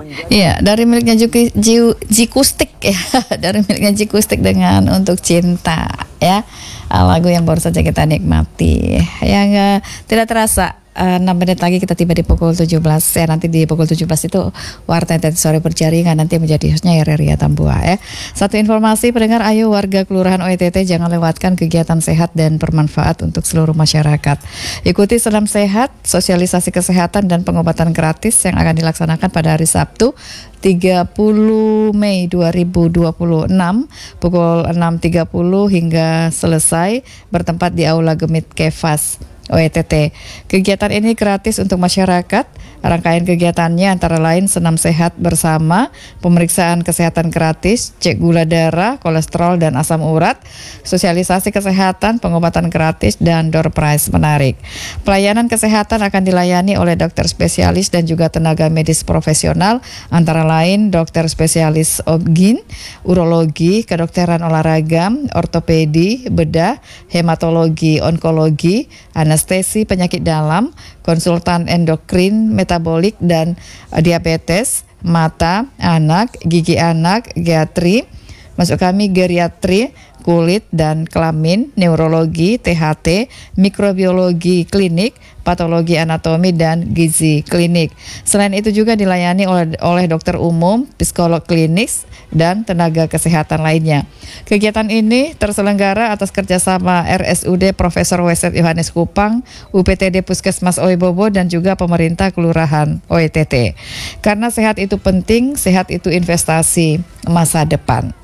Iya, dari miliknya Jikustik ya, dari miliknya Jikustik dengan Untuk Cinta ya, lagu yang baru saja kita nikmati. Yang tidak terasa 6 menit lagi kita tiba di pukul 17 ya. Nanti di pukul 17 itu Warta Entitas Sore Berjaringan nanti menjadi hostnya Ria Tambua ya. Satu informasi pendengar, ayo warga Kelurahan OETT jangan lewatkan kegiatan sehat dan bermanfaat untuk seluruh masyarakat. Ikuti Senam Sehat, sosialisasi kesehatan dan pengobatan gratis yang akan dilaksanakan pada hari Sabtu 30 Mei 2026 pukul 6.30 hingga selesai, bertempat di Aula Gemit Kefas OETT. Kegiatan ini gratis untuk masyarakat. Rangkaian kegiatannya antara lain senam sehat bersama, pemeriksaan kesehatan gratis, cek gula darah, kolesterol dan asam urat, sosialisasi kesehatan, pengobatan gratis, dan door prize menarik. Pelayanan kesehatan akan dilayani oleh dokter spesialis dan juga tenaga medis profesional, antara lain dokter spesialis OBGYN, urologi, kedokteran olahraga, ortopedi, bedah, hematologi, onkologi, anestesi penyakit dalam, konsultan endokrin, metabolik dan diabetes, mata, anak, gigi anak, geriatri, masuk kami geriatri, kulit dan kelamin, neurologi, THT, mikrobiologi klinik, patologi anatomi dan gizi klinik. Selain itu juga dilayani oleh dokter umum, psikolog klinis, dan tenaga kesehatan lainnya. Kegiatan ini terselenggara atas kerjasama RSUD Profesor Weset Yohanes Kupang, UPTD Puskesmas Oebobo, dan juga pemerintah Kelurahan OETT. Karena sehat itu penting, sehat itu investasi masa depan.